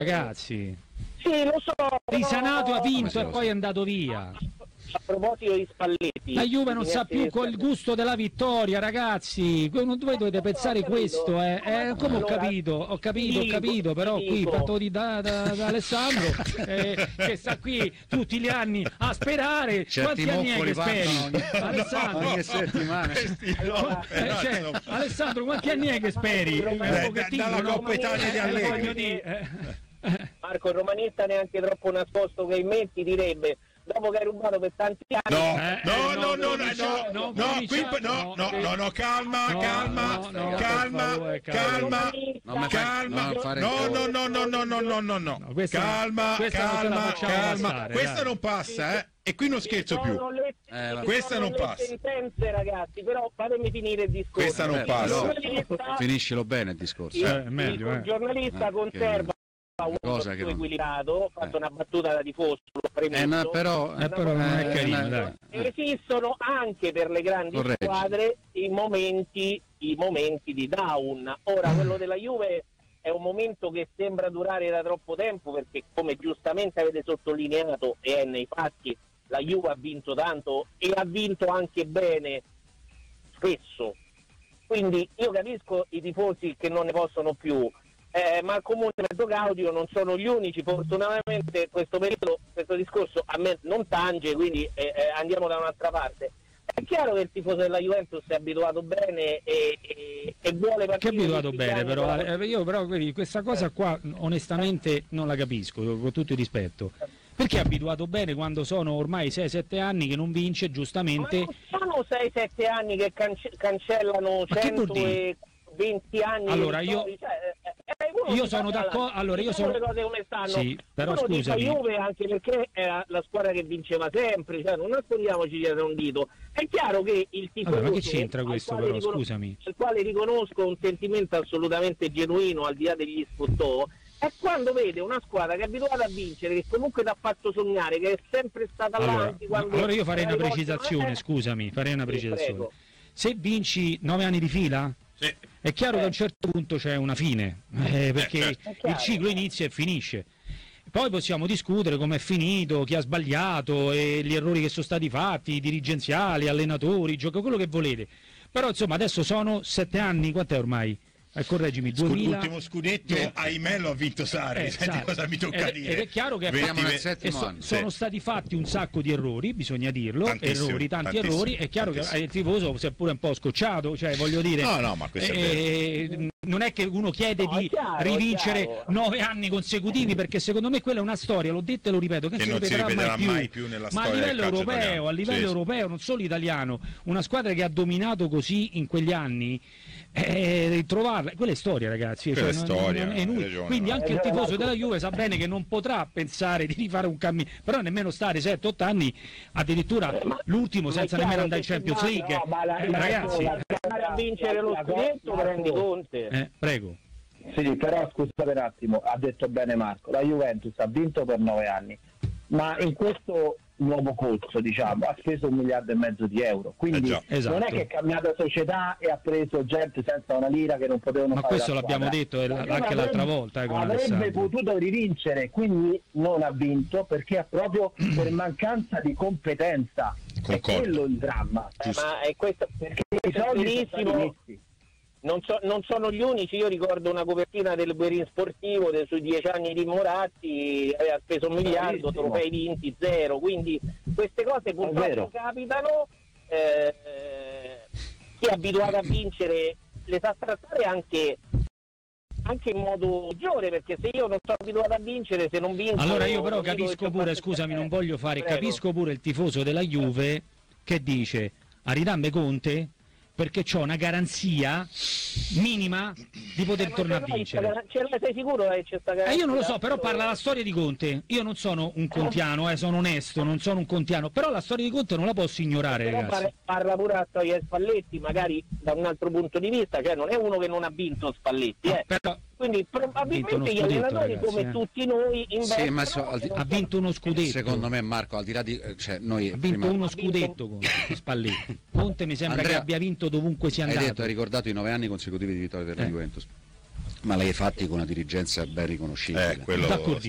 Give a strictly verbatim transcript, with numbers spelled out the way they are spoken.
ragazzi. Sì, lo so. Risanato, ha vinto e poi è andato via. A proposito di Spalletti, la Juve non sa più col gusto della vittoria, ragazzi. Voi dovete pensare questo, eh. Eh, come ho capito, ho capito, ho capito, però qui parto di da, da, da Alessandro eh, che sta qui tutti gli anni a sperare. Certi quanti anni è che speri? ogni, Alessandro, ogni settimana. No, eh, cioè, Alessandro, quanti anni è che speri? Eh, da, dalla Coppa Italia di Allegri. Marco, il romanista neanche troppo nascosto che metti direbbe: dopo che hai rubato per tanti anni. No, eh, no, eh, no, no, no, no, no, no, no, qui no, no, no, no, calma, no, calma, no, no, calma, favore, calma, non calma, non fare no, no, no, no, no, no, no, no, no, No, questa- calma, questa non te la calma, facciamo calma, passare, questa dai. non passa, eh, e qui non scherzo più, Le, Eh, va- questa non le passa. sentenze, ragazzi, però fatemi finire il discorso. Questa non Eh, passa. però finiscilo bene il discorso. Il, Eh, è meglio, il eh. giornalista Eh, conserva un cosa che non- equilibrato, ho fatto Eh. una battuta da tifoso, l'ho premesso. Eh, no, però, Eh, però non è eh, carino, eh, dai. eh. Esistono anche per le grandi Correggi. squadre i momenti, i momenti di down. Ora quello della Juve è un momento che sembra durare da troppo tempo, perché come giustamente avete sottolineato e è nei fatti, la Juve ha vinto tanto e ha vinto anche bene spesso, quindi io capisco i tifosi che non ne possono più, eh, ma il comune mezzo Gaudio non sono gli unici. Fortunatamente questo periodo, questo discorso a me non tange, quindi eh, eh, andiamo da un'altra parte. È chiaro che il tifoso della Juventus è abituato bene e, e, e vuole Che partire è abituato tutti gli bene, anni però con la- eh, io però vedi, questa cosa qua onestamente non la capisco, con tutto il rispetto. Perché è abituato bene quando sono ormai sei sette anni che non vince, Ma giustamente? non sono sei sette anni che cance- cancellano Ma che vuol centoventi anni. Allora, di io- vittorie, cioè, eh, uno io si sono parla- d'accordo- allora, io diciamo sono- le cose come stanno. Sì, però uno dice scusami. Juve anche perché era la squadra che vinceva sempre, cioè non nascondiamoci dietro un dito. È chiaro che il tifoso, Vabbè, ma che c'entra al questo quale però, riconos- scusami? al quale riconosco un sentimento assolutamente genuino al di là degli sfottò, è quando vede una squadra che è abituata a vincere, che comunque ti ha fatto sognare, che è sempre stata Allora, avanti quando allora io farei una era rivolta- precisazione, eh, scusami, farei una sì, precisazione. prego. Se vinci nove anni di fila, Sì. è chiaro Eh. che a un certo punto c'è una fine, eh, perché Eh, certo. È chiaro. il ciclo inizia e finisce. Poi possiamo discutere come è finito, chi ha sbagliato e gli errori che sono stati fatti, dirigenziali, allenatori, gioco, quello che volete. Però insomma adesso sono sette anni, quant'è ormai? Eh, correggimi, Scu- duemila... L'ultimo scudetto, Eh. ahimè, lo ha vinto Sarri. Eh, Senti esatto. cosa mi tocca ed, dire. ed è chiaro che, Vedi, Siamo nel ve- settimo e so- anno. sono Sì. stati fatti un sacco di errori, bisogna dirlo, Tantissimi, errori, tanti tantissimi, errori. È chiaro tantissimi. che il tifoso si è pure un po' scocciato, cioè voglio dire, No, no, ma questo è eh, non è che uno chiede No, è di chiaro, è rivincere chiaro. nove anni consecutivi, perché secondo me quella è una storia, l'ho detto e lo ripeto, che, Che si non si ripeterà, ripeterà mai più, mai più nella ma a storia del livello calcio europeo, italiano. a livello Sì, sì. europeo, non solo italiano, una squadra che ha dominato così in quegli anni, eh, ritrovarla, quella è storia, ragazzi, Quella cioè, è non- storia, non è hai inutile. ragione, Quindi no? anche il Eh, tifoso Marco. della Juve sa bene che non potrà pensare di rifare un cammino, però nemmeno stare sette otto anni, addirittura Eh, ma- l'ultimo ma senza è nemmeno chiaro andare in che Champions si League. va- no, ma la- Eh, la- ragazzi, la- andare a vincere lo la- scudetto, la- prendi Conte. eh, prego. Sì, però scusate un attimo, ha detto bene Marco, la Juventus ha vinto per nove anni, ma in questo nuovo corso, diciamo, ha speso un miliardo e mezzo di euro, quindi Eh già. Esatto. non è che è cambiata società e ha preso gente senza una lira che non potevano Ma fare questo la l'abbiamo squadra. detto, eh, La Juve anche l'altra avrebbe- volta, eh, con avrebbe Alessandro. potuto rivincere, quindi non ha vinto perché è proprio per mancanza di competenza. Concordo. È quello il dramma, Eh, ma è questo, perché i soldi sono benissimo. stati messi. Non, so- non sono gli unici. Io ricordo una copertina del Guerin Sportivo de- sui dieci anni di Moratti, aveva speso un miliardo, Bravissimo. trofei vinti zero, quindi queste cose purtroppo vero. capitano. eh, chi è abituato a vincere le sa trattare anche, anche in modo migliore, perché se io non sono abituato a vincere, se non vinco... Allora io però non dico che capisco c'ho pure, fatto- scusami, non voglio fare, Prego. capisco pure il tifoso della Juve che dice a ridammi Conte perché c'ho una garanzia minima di poter Eh, ma tornare a ce l'hai vincere. sta- ce l'hai, sei sicuro che c'è sta Eh, io non lo so, garanzia? però parla la storia di Conte. Io non sono un contiano, eh, sono onesto, non sono un contiano, però la storia di Conte non la posso ignorare, Però ragazzi. parla, parla pure a storia di Spalletti, magari da un altro punto di vista, cioè non è uno che non ha vinto Spalletti, eh. Però Quindi vinto uno probabilmente gli scudetto, allenatori, ragazzi, come eh. tutti noi, Sì, ma so- investono al di- e non ha vinto uno scudetto. Secondo me Marco, al di là di eh, cioè noi Ha vinto prima uno Ha vinto- scudetto Conte, Spalletti. Conte mi sembra Andrea, che abbia vinto dovunque sia hai andato. detto, hai ricordato i nove anni consecutivi di vittoria della Eh. Juventus. ma lei ha fatti con una dirigenza ben riconoscibile. Eh, quello D'accordo.